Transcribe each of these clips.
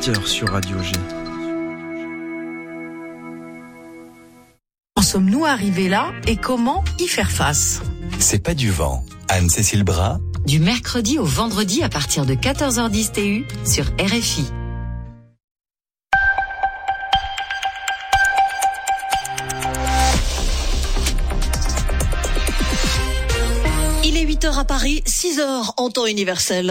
18h sur Radio G. En sommes-nous arrivés là et comment y faire face ? C'est pas du vent. Anne-Cécile Bras. Du mercredi au vendredi à partir de 14h10 TU sur RFI. Il est 8h à Paris, 6h en temps universel.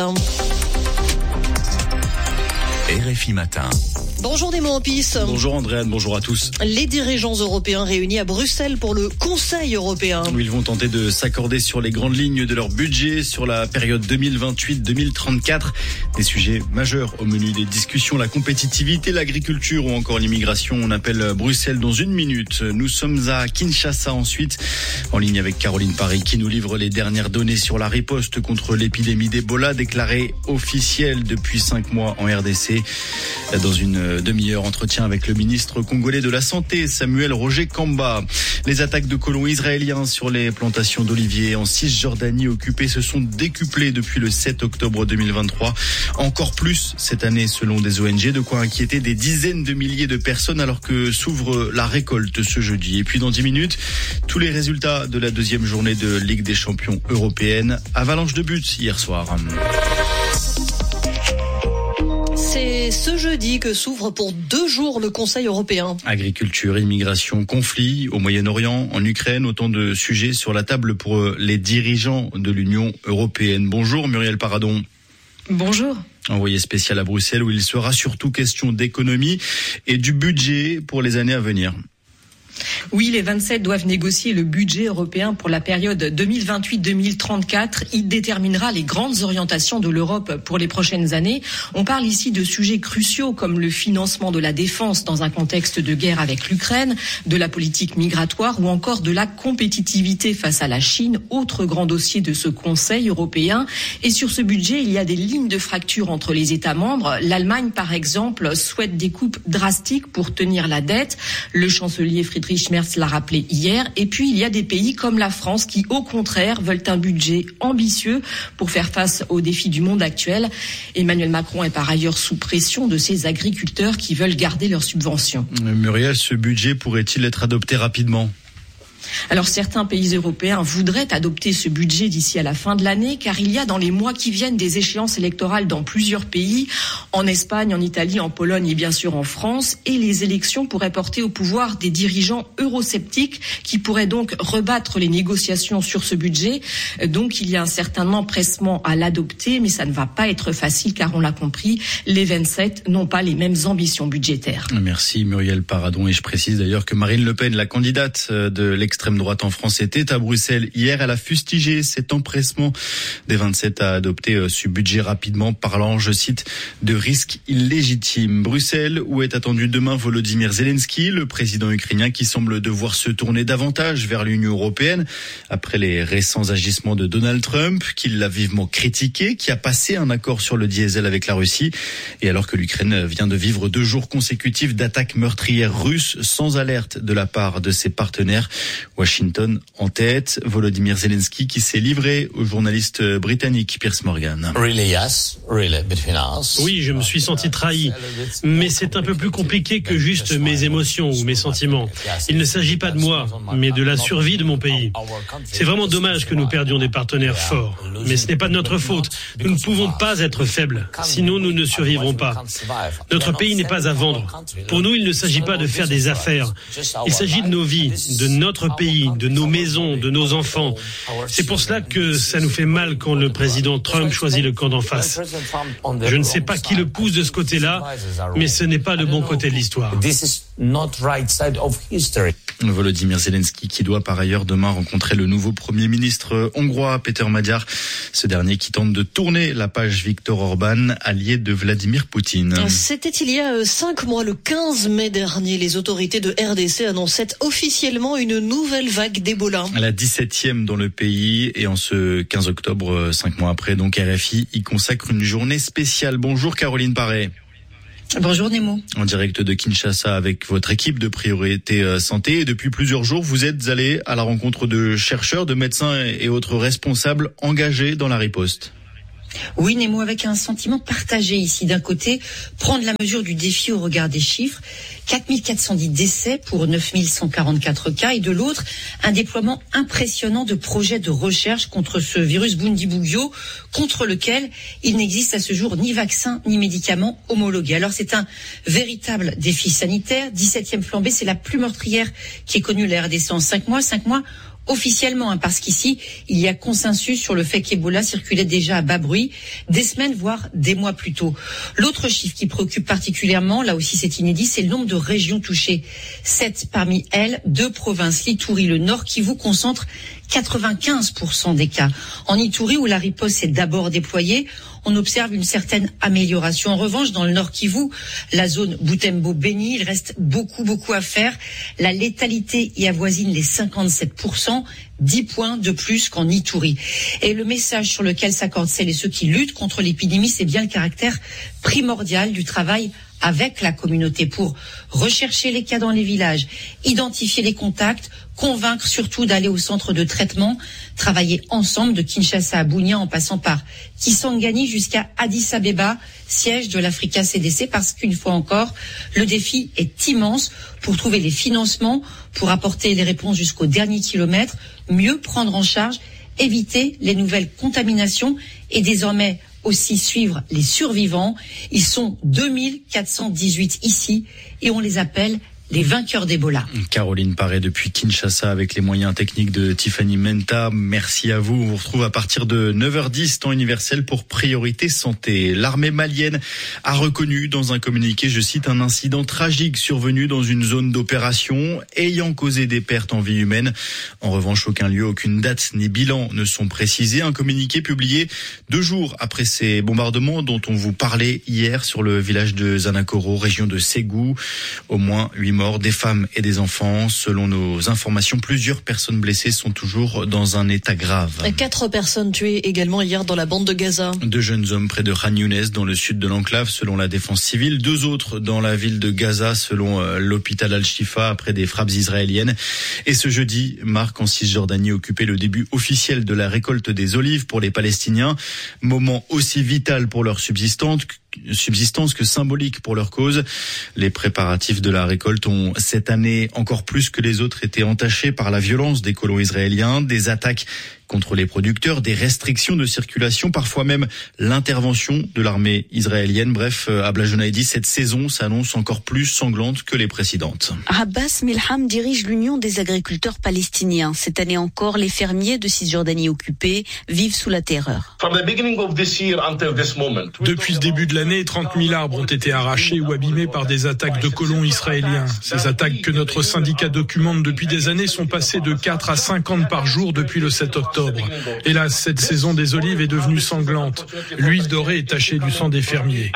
RFI Matin. Bonjour Nemo Ampis. Bonjour Andréane, bonjour à tous. Les dirigeants européens réunis à Bruxelles pour le Conseil européen. Où ils vont tenter de s'accorder sur les grandes lignes de leur budget sur la période 2028-2034. Des sujets majeurs au menu des discussions, la compétitivité, l'agriculture ou encore l'immigration. On appelle Bruxelles dans une minute. Nous sommes à Kinshasa ensuite, en ligne avec Caroline Parry qui nous livre les dernières données sur la riposte contre l'épidémie d'Ebola déclarée officielle depuis 5 mois en RDC. Dans une demi-heure, entretien avec le ministre congolais de la Santé, Samuel Roger Kamba. Les attaques de colons israéliens sur les plantations d'oliviers en Cisjordanie occupées se sont décuplées depuis le 7 octobre 2023. Encore plus cette année selon des ONG, de quoi inquiéter des dizaines de milliers de personnes alors que s'ouvre la récolte ce jeudi. Et puis dans 10 minutes, tous les résultats de la deuxième journée de Ligue des champions européenne. Avalanche de buts hier soir. C'est ce jeudi que s'ouvre pour 2 jours le Conseil européen. Agriculture, immigration, conflit au Moyen-Orient, en Ukraine, autant de sujets sur la table pour les dirigeants de l'Union européenne. Bonjour Muriel Paradon. Bonjour. Envoyé spécial à Bruxelles où il sera surtout question d'économie et du budget pour les années à venir. Oui, les 27 doivent négocier le budget européen pour la période 2028-2034. Il déterminera les grandes orientations de l'Europe pour les prochaines années. On parle ici de sujets cruciaux comme le financement de la défense dans un contexte de guerre avec l'Ukraine, de la politique migratoire ou encore de la compétitivité face à la Chine, autre grand dossier de ce Conseil européen. Et sur ce budget, il y a des lignes de fracture entre les États membres. L'Allemagne, par exemple, souhaite des coupes drastiques pour tenir la dette. Le chancelier Friedrich Merz l'a rappelé hier. Et puis, il y a des pays comme la France qui, au contraire, veulent un budget ambitieux pour faire face aux défis du monde actuel. Emmanuel Macron est par ailleurs sous pression de ses agriculteurs qui veulent garder leurs subventions. Muriel, ce budget pourrait-il être adopté rapidement ? Alors certains pays européens voudraient adopter ce budget d'ici à la fin de l'année car il y a dans les mois qui viennent des échéances électorales dans plusieurs pays, en Espagne, en Italie, en Pologne et bien sûr en France, et les élections pourraient porter au pouvoir des dirigeants eurosceptiques qui pourraient donc rebattre les négociations sur ce budget. Donc il y a un certain empressement à l'adopter, mais ça ne va pas être facile car on l'a compris, les 27 n'ont pas les mêmes ambitions budgétaires. Merci Muriel Paradon, et je précise d'ailleurs que Marine Le Pen, la candidate de l'extrême droite en France, était à Bruxelles hier. Elle a fustigé cet empressement des 27 à adopter ce budget rapidement, parlant, je cite, de risques illégitimes. Bruxelles, où est attendu demain Volodymyr Zelensky, le président ukrainien qui semble devoir se tourner davantage vers l'Union européenne après les récents agissements de Donald Trump, qui l'a vivement critiqué, qui a passé un accord sur le diesel avec la Russie. Et alors que l'Ukraine vient de vivre 2 jours consécutifs d'attaques meurtrières russes sans alerte de la part de ses partenaires. Washington en tête, Volodymyr Zelensky qui s'est livré au journaliste britannique Piers Morgan. Oui, je me suis senti trahi, mais c'est un peu plus compliqué que juste mes émotions ou mes sentiments. Il ne s'agit pas de moi, mais de la survie de mon pays. C'est vraiment dommage que nous perdions des partenaires forts, mais ce n'est pas de notre faute. Nous ne pouvons pas être faibles, sinon nous ne survivrons pas. Notre pays n'est pas à vendre. Pour nous, il ne s'agit pas de faire des affaires. Il s'agit de nos vies, de notre pays, de nos maisons, de nos enfants. C'est pour cela que ça nous fait mal quand le président Trump choisit le camp d'en face. Je ne sais pas qui le pousse de ce côté-là, mais ce n'est pas le bon côté de l'histoire. Volodymyr Zelensky qui doit par ailleurs demain rencontrer le nouveau Premier ministre hongrois, Péter Magyar. Ce dernier qui tente de tourner la page Viktor Orban, allié de Vladimir Poutine. C'était il y a 5 mois, le 15 mai dernier. Les autorités de RDC annonçaient officiellement une nouvelle vague d'Ebola. La 17e dans le pays, et en ce 15 octobre, 5 mois après, donc RFI y consacre une journée spéciale. Bonjour Caroline Paré. Bonjour Nemo. En direct de Kinshasa avec votre équipe de Priorité Santé. Et depuis plusieurs jours, vous êtes allé à la rencontre de chercheurs, de médecins et autres responsables engagés dans la riposte. Oui, Nemo, avec un sentiment partagé ici. D'un côté, prendre la mesure du défi au regard des chiffres, 4410 décès pour 9144 cas, et de l'autre, un déploiement impressionnant de projets de recherche contre ce virus Bundibugyo, contre lequel il n'existe à ce jour ni vaccin ni médicaments homologués. Alors c'est un véritable défi sanitaire. 17e flambée, c'est la plus meurtrière qui ait connu la RDC en 5 mois. 5 mois officiellement, parce qu'ici, il y a consensus sur le fait qu'Ebola circulait déjà à bas bruit des semaines, voire des mois plus tôt. L'autre chiffre qui préoccupe particulièrement, là aussi c'est inédit, c'est le nombre de régions touchées. 7 parmi elles, 2 provinces, l'Ituri, le Nord Kivu, concentrent 95% des cas. En Ituri, où la riposte est d'abord déployée, on observe une certaine amélioration. En revanche, dans le Nord Kivu, la zone Butembo-Beni, il reste beaucoup à faire. La létalité y avoisine les 57%, 10 points de plus qu'en Ituri. Et le message sur lequel s'accordent celles et ceux qui luttent contre l'épidémie, c'est bien le caractère primordial du travail avec la communauté pour rechercher les cas dans les villages, identifier les contacts, convaincre surtout d'aller au centre de traitement, travailler ensemble de Kinshasa à Bunia en passant par Kisangani jusqu'à Addis Abeba, siège de l'Africa CDC, parce qu'une fois encore, le défi est immense pour trouver les financements, pour apporter les réponses jusqu'au dernier kilomètre, mieux prendre en charge, éviter les nouvelles contaminations et désormais aussi suivre les survivants. Ils sont 2418 ici et on les appelle les vainqueurs d'Ebola. Caroline Paré depuis Kinshasa avec les moyens techniques de Tiffany Menta. Merci à vous. On vous retrouve à partir de 9h10, temps universel pour Priorité Santé. L'armée malienne a reconnu dans un communiqué, je cite, un incident tragique survenu dans une zone d'opération ayant causé des pertes en vie humaine. En revanche, aucun lieu, aucune date ni bilan ne sont précisés. Un communiqué publié 2 jours après ces bombardements dont on vous parlait hier sur le village de Zanakoro, région de Ségou. Au moins 8 morts, des femmes et des enfants. Selon nos informations, plusieurs personnes blessées sont toujours dans un état grave. 4 personnes tuées également hier dans la bande de Gaza. 2 jeunes hommes près de Khan Younes dans le sud de l'enclave selon la défense civile. 2 autres dans la ville de Gaza selon l'hôpital Al-Shifa après des frappes israéliennes. Et ce jeudi marque en Cisjordanie occupé le début officiel de la récolte des olives pour les Palestiniens. Moment aussi vital pour leur subsistance que symbolique pour leur cause. Les préparatifs de la récolte ont cette année encore plus que les autres été entachés par la violence des colons israéliens, des attaques contre les producteurs, des restrictions de circulation, parfois même l'intervention de l'armée israélienne. Bref, Abla Jounaidi, cette saison s'annonce encore plus sanglante que les précédentes. Abbas Milham dirige l'Union des agriculteurs palestiniens. Cette année encore, les fermiers de Cisjordanie occupée vivent sous la terreur. Depuis le début de l'année, 30 000 arbres ont été arrachés ou abîmés par des attaques de colons israéliens. Ces attaques que notre syndicat documente depuis des années sont passées de 4 à 50 par jour depuis le 7 octobre. Hélas, cette saison des olives est devenue sanglante. L'huile dorée est tachée du sang des fermiers.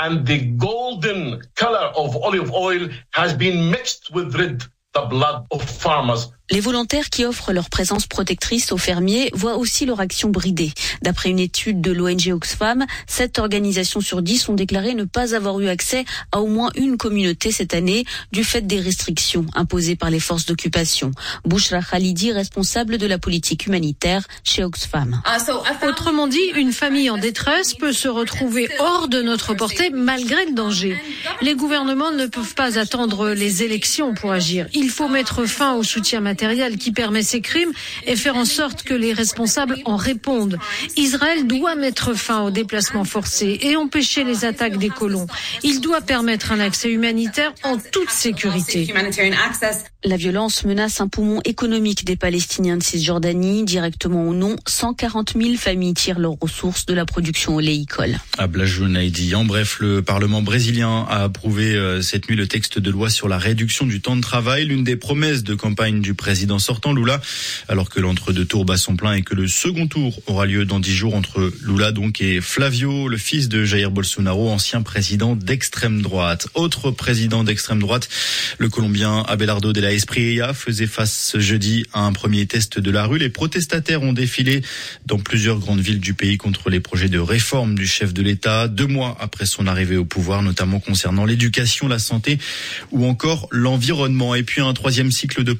Les volontaires qui offrent leur présence protectrice aux fermiers voient aussi leur action bridée. D'après une étude de l'ONG Oxfam, 7 organisations sur 10 ont déclaré ne pas avoir eu accès à au moins une communauté cette année du fait des restrictions imposées par les forces d'occupation. Bouchra Khalidi, responsable de la politique humanitaire chez Oxfam. Autrement dit, une famille en détresse peut se retrouver hors de notre portée malgré le danger. Les gouvernements ne peuvent pas attendre les élections pour agir. Il faut mettre fin au soutien matériel qui permet ces crimes et faire en sorte que les responsables en répondent. Israël doit mettre fin aux déplacements forcés et empêcher les attaques des colons. Il doit permettre un accès humanitaire en toute sécurité. La violence menace un poumon économique des Palestiniens de Cisjordanie. Directement ou non, 140 000 familles tirent leurs ressources de la production oléicole. Abla Jounaidi. En bref, le Parlement brésilien a approuvé cette nuit le texte de loi sur la réduction du temps de travail, l'une des promesses de campagne du président sortant Lula, alors que l'entre-deux tours bat son plein et que le second tour aura lieu dans 10 jours entre Lula donc et Flavio, le fils de Jair Bolsonaro, ancien président d'extrême droite. Autre président d'extrême droite, le Colombien Abelardo de la Espriella faisait face ce jeudi à un premier test de la rue. Les protestataires ont défilé dans plusieurs grandes villes du pays contre les projets de réforme du chef de l'État, 2 mois après son arrivée au pouvoir, notamment concernant l'éducation, la santé ou encore l'environnement. Et puis un 3e cycle de pourparlers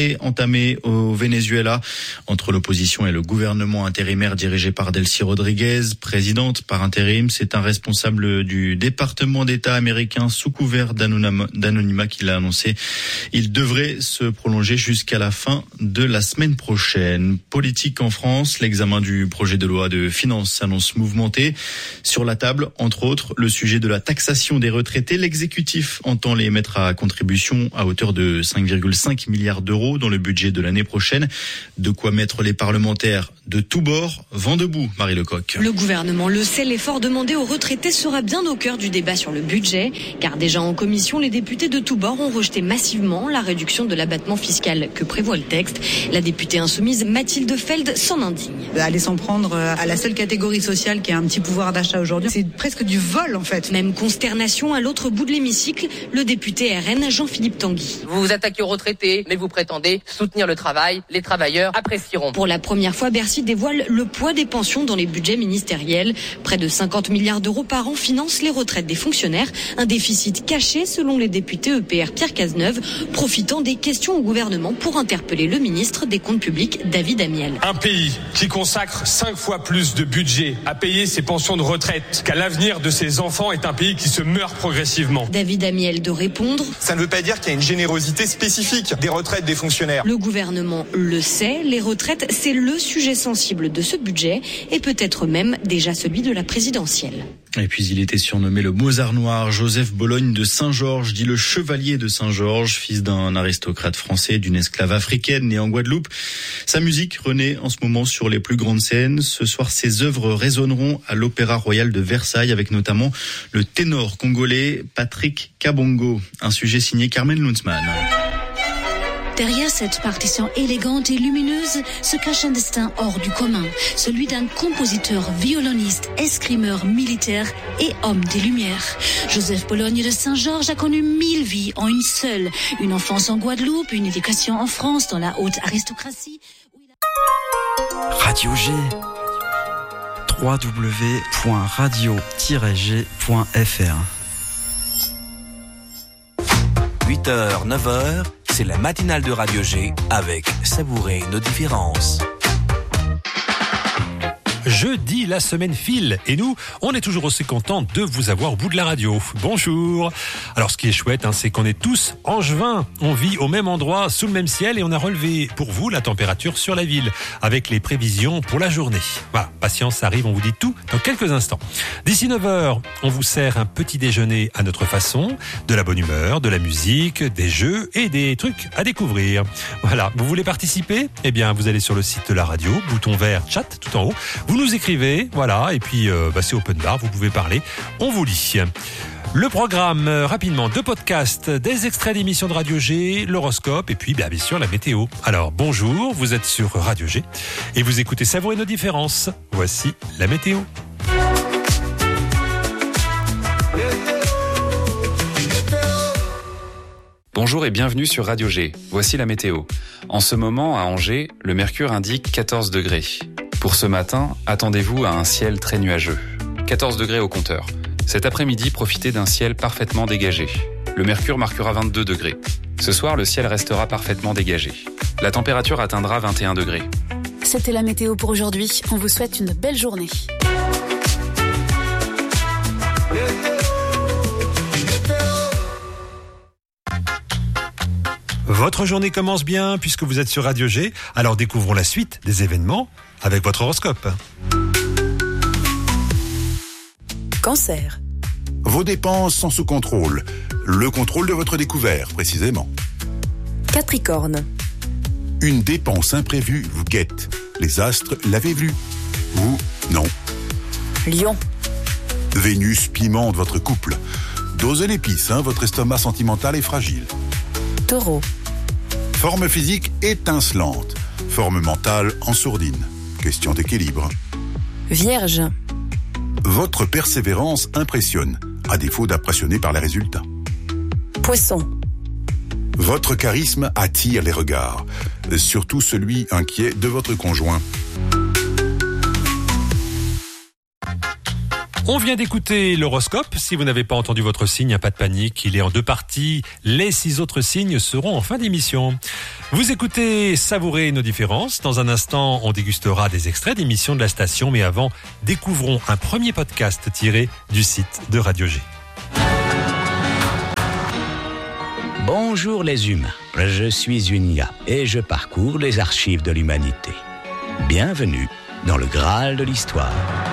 rentrée entamée au Venezuela entre l'opposition et le gouvernement intérimaire dirigé par Delcy Rodriguez, présidente par intérim. C'est un responsable du département d'État américain sous couvert d'anonymat qui l'a annoncé. Il devrait se prolonger jusqu'à la fin de la semaine prochaine. Politique en France, l'examen du projet de loi de finances s'annonce mouvementé. Sur la table, entre autres, le sujet de la taxation des retraités. L'exécutif entend les mettre à contribution à hauteur de 5,5 milliards d'euros dans le budget de l'année prochaine. De quoi mettre les parlementaires de tous bords vent debout, Marie Lecoq. Le gouvernement le sait, l'effort demandé aux retraités sera bien au cœur du débat sur le budget, car déjà en commission, les députés de tous bords ont rejeté massivement la réduction de l'abattement fiscal que prévoit le texte. La députée insoumise Mathilde Feld s'en indigne. Aller s'en prendre à la seule catégorie sociale qui a un petit pouvoir d'achat aujourd'hui, c'est presque du vol en fait. Même consternation à l'autre bout de l'hémicycle, le député RN Jean-Philippe Tanguy. Vous vous attaquez aux retraités, mais vous prétendez soutenir le travail. Les travailleurs apprécieront. Pour la première fois, Bercy dévoile le poids des pensions dans les budgets ministériels. Près de 50 milliards d'euros par an financent les retraites des fonctionnaires. Un déficit caché selon les députés EPR Pierre Cazeneuve, profitant des questions au gouvernement pour interpeller le ministre des Comptes publics David Amiel. Un pays qui consacre 5 fois plus de budget à payer ses pensions de retraite qu'à l'avenir de ses enfants est un pays qui se meurt progressivement. David Amiel de répondre. Ça ne veut pas dire qu'il y a une générosité spécifique des retraites des fonctionnaires. Le gouvernement le sait, les retraites, c'est le sujet sensible de ce budget et peut-être même déjà celui de la présidentielle. Et puis il était surnommé le Mozart noir. Joseph Bologne de Saint-Georges, dit le chevalier de Saint-Georges, fils d'un aristocrate français et d'une esclave africaine née en Guadeloupe. Sa musique renaît en ce moment sur les plus grandes scènes. Ce soir, ses œuvres résonneront à l'Opéra Royal de Versailles avec notamment le ténor congolais Patrick Kabongo. Un sujet signé Carmen Lunzmann. Derrière cette partition élégante et lumineuse se cache un destin hors du commun, celui d'un compositeur, violoniste, escrimeur, militaire et homme des Lumières. Joseph Bologne de Saint-Georges a connu 1000 vies en une seule. Une enfance en Guadeloupe, une éducation en France dans la haute aristocratie. Radio G. www.radio-g.fr 8h, 9h, c'est la matinale de Radio G avec Savourer nos différences. Jeudi, la semaine file et nous, on est toujours aussi contents de vous avoir au bout de la radio. Bonjour. Alors ce qui est chouette, c'est qu'on est tous angevins. On vit au même endroit, sous le même ciel et on a relevé pour vous la température sur la ville avec les prévisions pour la journée. Voilà, patience, ça arrive, on vous dit tout dans quelques instants. D'ici 9h, on vous sert un petit déjeuner à notre façon, de la bonne humeur, de la musique, des jeux et des trucs à découvrir. Voilà, vous voulez participer ? Eh bien, vous allez sur le site de la radio, bouton vert, chat tout en haut. Vous nous écrivez, voilà, et puis c'est open bar, vous pouvez parler, on vous lit. Le programme, rapidement, 2 podcasts, des extraits d'émissions de Radio G, l'horoscope et puis bien sûr la météo. Alors bonjour, vous êtes sur Radio G et vous écoutez Savourer nos différences. Voici la météo. Bonjour et bienvenue sur Radio G. Voici la météo. En ce moment, à Angers, le mercure indique 14 degrés. Pour ce matin, attendez-vous à un ciel très nuageux. 14 degrés au compteur. Cet après-midi, profitez d'un ciel parfaitement dégagé. Le mercure marquera 22 degrés. Ce soir, le ciel restera parfaitement dégagé. La température atteindra 21 degrés. C'était la météo pour aujourd'hui. On vous souhaite une belle journée. Votre journée commence bien puisque vous êtes sur Radio G. Alors découvrons la suite des événements avec votre horoscope. Cancer. Vos dépenses sont sous contrôle. Le contrôle de votre découvert, précisément. Capricorne. Une dépense imprévue vous guette. Les astres l'avaient vu. Ou non. Lion. Vénus pimente votre couple. Dosez l'épice, votre estomac sentimental est fragile. Taureau. Forme physique étincelante. Forme mentale en sourdine. Question d'équilibre. Vierge. Votre persévérance impressionne, à défaut d'impressionner par les résultats. Poisson. Votre charisme attire les regards, surtout celui inquiet de votre conjoint. On vient d'écouter l'horoscope. Si vous n'avez pas entendu votre signe, pas de panique, il est en 2 parties. Les 6 autres signes seront en fin d'émission. Vous écoutez Savourer nos différences. Dans un instant, on dégustera des extraits d'émissions de la station. Mais avant, découvrons un premier podcast tiré du site de Radio G. Bonjour les humains, je suis Unia et je parcours les archives de l'humanité. Bienvenue dans le Graal de l'histoire.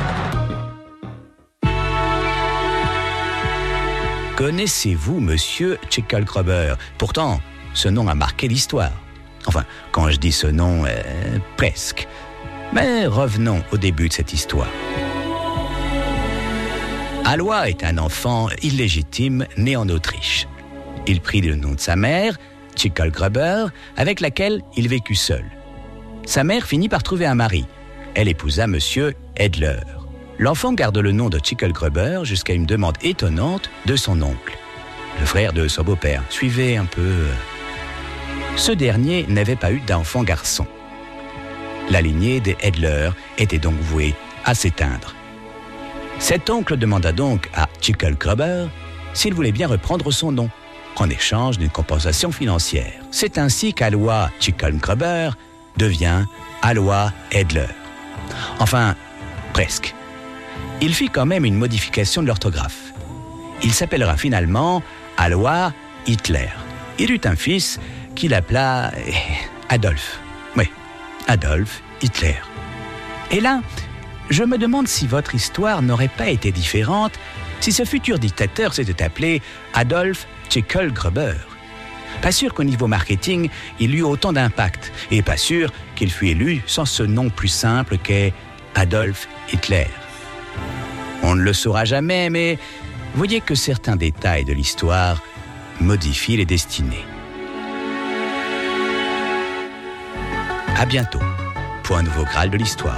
Connaissez-vous Monsieur Schicklgruber? Pourtant, ce nom a marqué l'histoire. Enfin, quand je dis ce nom, presque. Mais revenons au début de cette histoire. Alois est un enfant illégitime né en Autriche. Il prit le nom de sa mère, Schicklgruber, avec laquelle il vécut seul. Sa mère finit par trouver un mari. Elle épousa Monsieur Edler. L'enfant garde le nom de Schicklgruber jusqu'à une demande étonnante de son oncle, le frère de son beau-père. Suivez un peu. Ce dernier n'avait pas eu d'enfant garçon. La lignée des Edler était donc vouée à s'éteindre. Cet oncle demanda donc à Schicklgruber s'il voulait bien reprendre son nom, en échange d'une compensation financière. C'est ainsi qu'Alois Schicklgruber devient Alois Edler. Enfin, presque. Il fit quand même une modification de l'orthographe. Il s'appellera finalement Alois Hitler. Il eut un fils qu'il appela Adolphe. Oui, Adolphe Hitler. Et là, je me demande si votre histoire n'aurait pas été différente si ce futur dictateur s'était appelé Adolphe Schicklgruber. Pas sûr qu'au niveau marketing, il eut autant d'impact. Et pas sûr qu'il fût élu sans ce nom plus simple qu'est Adolf Hitler. On ne le saura jamais, mais voyez que certains détails de l'histoire modifient les destinées. À bientôt pour un nouveau Graal de l'histoire.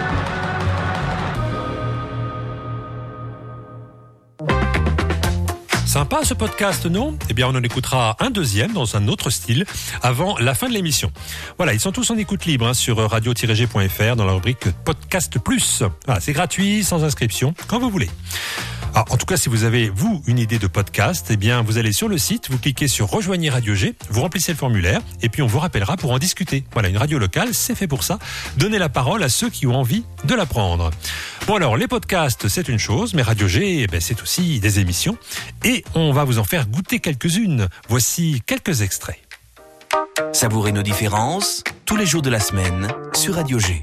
Sympa ce podcast, non? Eh bien, on en écoutera un deuxième dans un autre style avant la fin de l'émission. Voilà, ils sont tous en écoute libre sur radio-g.fr dans la rubrique Podcast Plus. Voilà, c'est gratuit, sans inscription, quand vous voulez. Alors, en tout cas, si vous avez, vous, une idée de podcast, eh bien, vous allez sur le site, vous cliquez sur Rejoignez Radio G, vous remplissez le formulaire, et puis on vous rappellera pour en discuter. Voilà, une radio locale, c'est fait pour ça. Donnez la parole à ceux qui ont envie de la prendre. Bon alors, les podcasts, c'est une chose, mais Radio G, eh bien, c'est aussi des émissions. Et on va vous en faire goûter quelques-unes. Voici quelques extraits. Savourer nos différences, tous les jours de la semaine, sur Radio G.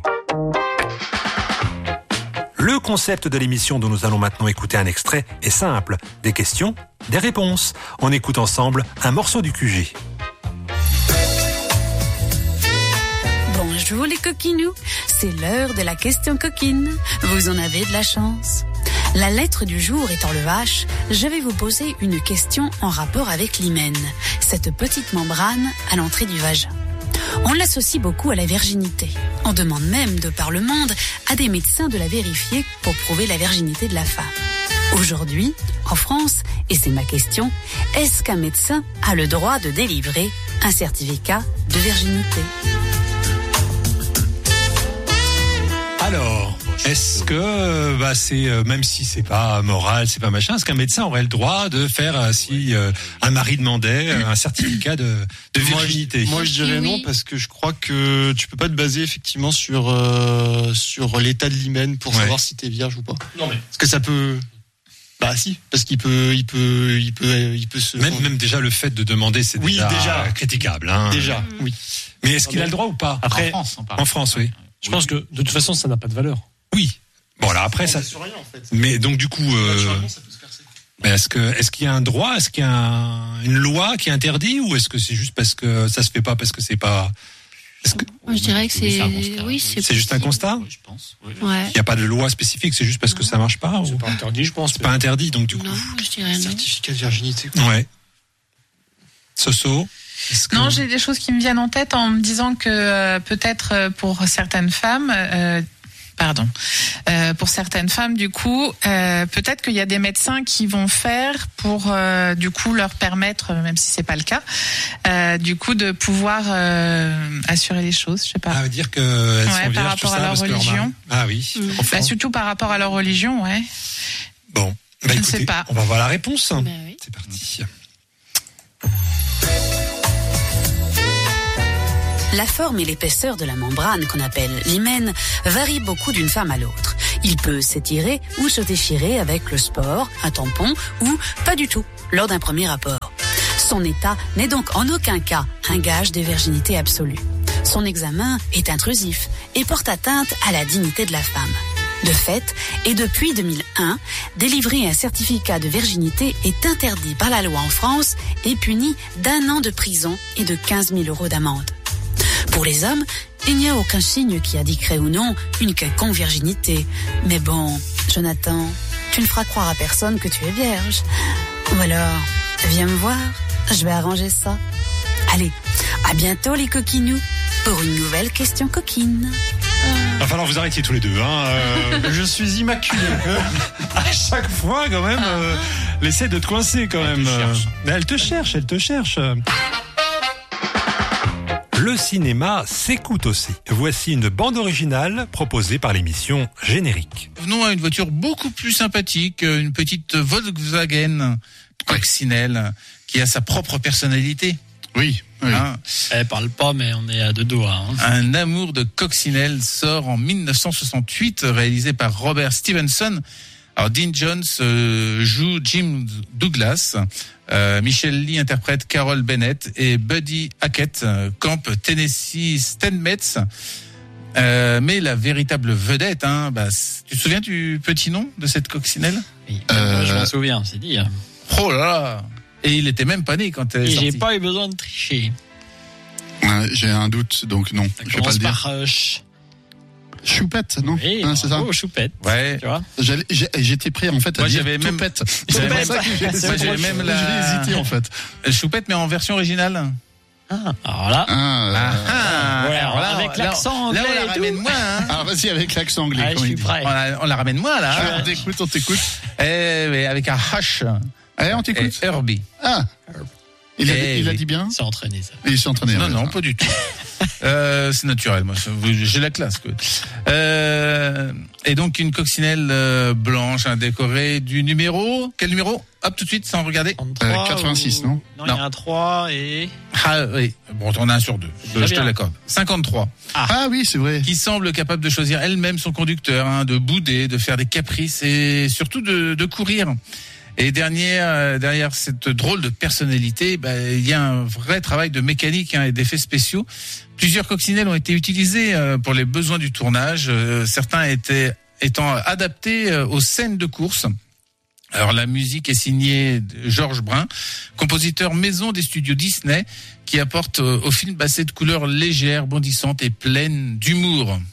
Le concept de l'émission dont nous allons maintenant écouter un extrait est simple. Des questions, des réponses. On écoute ensemble un morceau du QG. Bonjour les coquinous, c'est l'heure de la question coquine. Vous en avez de la chance. La lettre du jour étant le H, je vais vous poser une question en rapport avec l'hymen, cette petite membrane à l'entrée du vagin. On l'associe beaucoup à la virginité. On demande même de par le monde à des médecins de la vérifier pour prouver la virginité de la femme. Aujourd'hui, en France, et c'est ma question, est-ce qu'un médecin a le droit de délivrer un certificat de virginité ? Alors, est-ce que, c'est même si c'est pas moral, c'est pas machin, est-ce qu'un médecin aurait le droit de faire si un mari demandait un certificat de virginité ? Moi, je dirais non parce que je crois que tu peux pas te baser effectivement sur l'état de l'hymen pour savoir si t'es vierge ou pas. Non mais parce que ça peut. Bah si, parce qu'il peut se. Même déjà le fait de demander, c'est déjà critiquable. Hein. Déjà, oui. Mais est-ce qu'il a le droit ou pas ? Après, en France, oui. Je pense que de toute façon, ça n'a pas de valeur. Oui. Bon là après ça. Rien, en fait. Mais donc du coup, naturellement, ça peut se percer. Mais est-ce qu'il y a un droit, est-ce qu'il y a une loi qui interdit, ou est-ce que c'est juste parce que ça se fait pas parce que c'est pas. Moi, je dirais que c'est c'est juste un constat. Oui, je pense. Ouais. Il n'y a pas de loi spécifique, c'est juste parce que ça marche pas. C'est pas interdit, je pense. C'est pas interdit, donc du coup. Non, je dirais non. Certificat de virginité. Quoi. Ouais. Soso. Non, j'ai des choses qui me viennent en tête en me disant que peut-être pour certaines femmes, Pardon. Pour certaines femmes, du coup, peut-être qu'il y a des médecins qui vont faire pour, du coup, leur permettre, même si c'est pas le cas, du coup, de pouvoir assurer les choses. Je sais pas. Ça veut dire que elles sont vierges, par rapport à leur religion. Ah oui. Surtout par rapport à leur religion, ouais. Bon, je écoutez, ne sais pas. On va voir la réponse. Oui. C'est parti. La forme et l'épaisseur de la membrane qu'on appelle l'hymen varie beaucoup d'une femme à l'autre. Il peut s'étirer ou se déchirer avec le sport, un tampon ou pas du tout lors d'un premier rapport. Son état n'est donc en aucun cas un gage de virginité absolue. Son examen est intrusif et porte atteinte à la dignité de la femme. De fait, et depuis 2001, délivrer un certificat de virginité est interdit par la loi en France et puni d'1 an de prison et de 15 000 € d'amende. Pour les hommes, il n'y a aucun signe qui indiquerait ou non une quelconque virginité. Mais bon, Jonathan, tu ne feras croire à personne que tu es vierge. Ou alors, viens me voir, je vais arranger ça. Allez, à bientôt les coquinous, pour une nouvelle question coquine. Il va falloir vous arrêter tous les deux. Je suis immaculé. À chaque fois, quand même, elle essaie de te coincer, quand même. Elle te cherche. Le cinéma s'écoute aussi. Voici une bande originale proposée par l'émission Générique. Venons à une voiture beaucoup plus sympathique, une petite Volkswagen coccinelle qui a sa propre personnalité. Oui. Hein, Elle parle pas, mais on est à deux doigts. Un amour de coccinelle sort en 1968, réalisé par Robert Stevenson. Alors Dean Jones joue Jim Douglas, Michelle Lee interprète Carol Bennett et Buddy Hackett campe Tennessee Stenmetz. Mais la véritable vedette, tu te souviens du petit nom de cette coccinelle? Oui, je m'en souviens, c'est dit. Oh là là. Et il était même pas né quand elle est sortie. J'ai pas eu besoin de tricher. J'ai un doute, donc non. Je vais pas le dire. Par Choupette, non? Oui, c'est ça. Choupette. Ouais. Tu vois? J'étais prêt en fait à dire Toupette. J'avais même Je vais hésiter en fait. Choupette, mais en version originale. Alors là. Avec l'accent anglais. Là, on la ramène moins. Alors vas-y avec l'accent anglais. Je suis prêt. On la ramène moins là. On t'écoute. Avec un H. Allez, on t'écoute. Herbie. Il a dit bien? Il s'est entraîné, ça. Il s'est entraîné. Non, pas du tout. C'est naturel, moi. J'ai la classe, quoi. Et donc, une coccinelle blanche, décorée du numéro. Quel numéro? Hop, tout de suite, sans regarder. 86, non? Non, il y a un 3 et... Ah, oui. Bon, on a un sur deux. Je te l'accorde. 53. Ah oui, c'est vrai. Qui semble capable de choisir elle-même son conducteur, de bouder, de faire des caprices et surtout de courir. Et derrière cette drôle de personnalité, il y a un vrai travail de mécanique et d'effets spéciaux. Plusieurs coccinelles ont été utilisées pour les besoins du tournage, certains étant adaptés aux scènes de course. Alors la musique est signée Georges Brun, compositeur maison des studios Disney, qui apporte au film cette couleur légère, bondissante et pleine d'humour.